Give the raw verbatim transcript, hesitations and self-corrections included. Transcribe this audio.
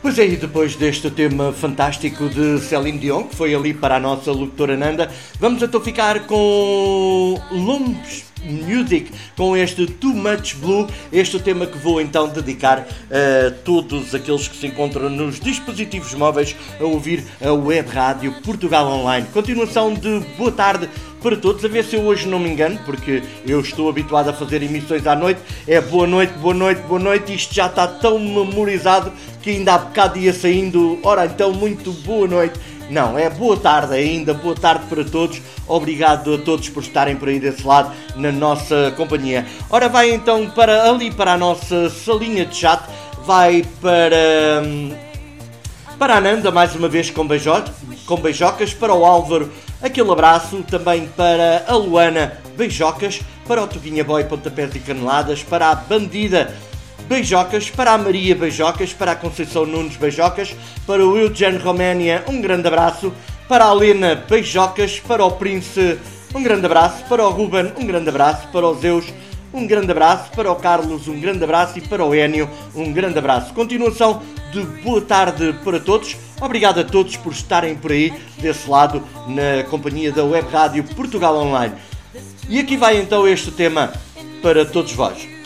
Pois é, e depois deste tema fantástico de Céline Dion, que foi ali para a nossa locutora Nanda, vamos então ficar com Lumps Music, com este Too Much Blue, este tema que vou então dedicar a todos aqueles que se encontram nos dispositivos móveis a ouvir a Web Rádio Portugal Online. Continuação de boa tarde para todos, a ver se eu hoje não me engano, porque eu estou habituado a fazer emissões à noite. É boa noite, boa noite, boa noite, isto já está tão memorizado que ainda há bocado ia saindo, ora então muito boa noite. Não, é boa tarde ainda, boa tarde para todos, obrigado a todos por estarem por aí desse lado na nossa companhia. Ora, vai então para ali, para a nossa salinha de chat, vai para, para a Nanda, mais uma vez com, beijo, com beijocas, para o Álvaro, aquele abraço, também para a Luana, beijocas, para o Toguinha Boy, pontapés e caneladas, para a Bandida, beijocas, para a Maria, beijocas, para a Conceição Nunes, beijocas, para o Eugene Roménia, um grande abraço, para a Helena, beijocas, para o Prince, um grande abraço, para o Ruben, um grande abraço, para o Zeus, um grande abraço, para o Carlos, um grande abraço e para o Énio, um grande abraço. Continuação de boa tarde para todos, obrigado a todos por estarem por aí desse lado na companhia da Web Rádio Portugal Online. E aqui vai então este tema para todos vós.